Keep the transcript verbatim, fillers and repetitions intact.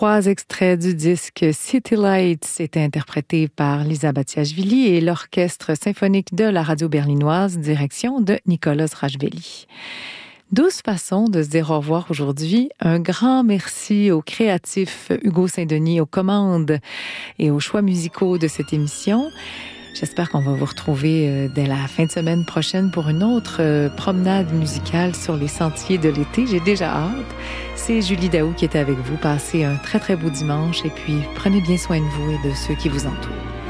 Trois extraits du disque City Lights étaient interprétés par Lisa Batiashvili et l'Orchestre symphonique de la radio berlinoise, direction de Nicolas Rajveli. Douze façons de se dire au revoir aujourd'hui. Un grand merci au créatif Hugo Saint-Denis aux commandes et aux choix musicaux de cette émission. J'espère qu'on va vous retrouver dès la fin de semaine prochaine pour une autre promenade musicale sur les sentiers de l'été. J'ai déjà hâte. C'est Julie Daou qui était avec vous. Passez un très très beau dimanche et puis prenez bien soin de vous et de ceux qui vous entourent.